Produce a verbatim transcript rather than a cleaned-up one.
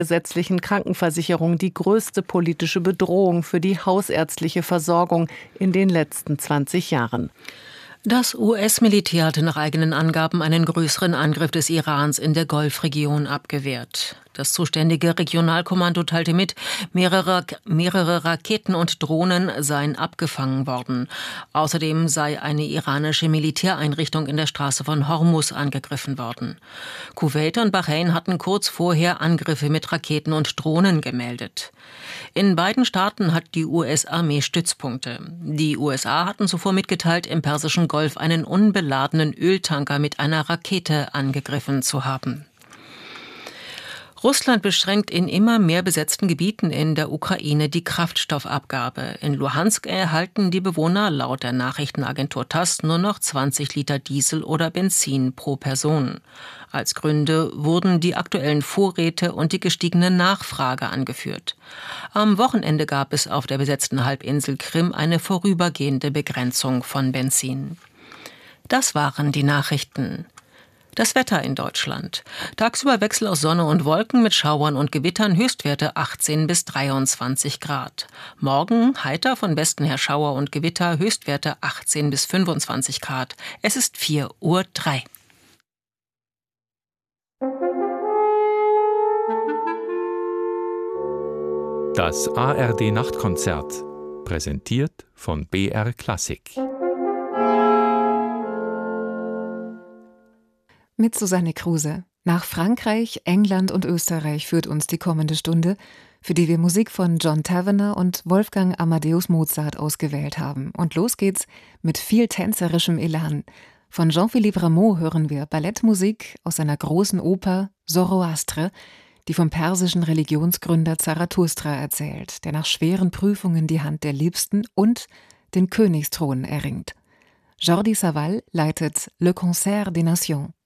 gesetzlichen Krankenversicherung die größte politische Bedrohung für die hausärztliche Versorgung in den letzten zwanzig Jahren. Das U S-Militär hatte nach eigenen Angaben einen größeren Angriff des Irans in der Golfregion abgewehrt. Das zuständige Regionalkommando teilte mit, mehrere, mehrere Raketen und Drohnen seien abgefangen worden. Außerdem sei eine iranische Militäreinrichtung in der Straße von Hormuz angegriffen worden. Kuwait und Bahrain hatten kurz vorher Angriffe mit Raketen und Drohnen gemeldet. In beiden Staaten hat die U S-Armee Stützpunkte. Die U S A hatten zuvor mitgeteilt, im Persischen Golf einen unbeladenen Öltanker mit einer Rakete angegriffen zu haben. Russland beschränkt in immer mehr besetzten Gebieten in der Ukraine die Kraftstoffabgabe. In Luhansk erhalten die Bewohner laut der Nachrichtenagentur TASS nur noch zwanzig Liter Diesel oder Benzin pro Person. Als Gründe wurden die aktuellen Vorräte und die gestiegene Nachfrage angeführt. Am Wochenende gab es auf der besetzten Halbinsel Krim eine vorübergehende Begrenzung von Benzin. Das waren die Nachrichten. Das Wetter in Deutschland. Tagsüber Wechsel aus Sonne und Wolken mit Schauern und Gewittern, Höchstwerte achtzehn bis dreiundzwanzig Grad. Morgen heiter, von Westen her Schauer und Gewitter, Höchstwerte achtzehn bis fünfundzwanzig Grad. Es ist vier Uhr drei. Das A R D-Nachtkonzert, präsentiert von B R Klassik. Mit Susanne Kruse. Nach Frankreich, England und Österreich führt uns die kommende Stunde, für die wir Musik von John Tavener und Wolfgang Amadeus Mozart ausgewählt haben. Und los geht's mit viel tänzerischem Elan. Von Jean-Philippe Rameau hören wir Ballettmusik aus seiner großen Oper Zoroastre, die vom persischen Religionsgründer Zarathustra erzählt, der nach schweren Prüfungen die Hand der Liebsten und den Königsthron erringt. Jordi Savall leitet Le Concert des Nations.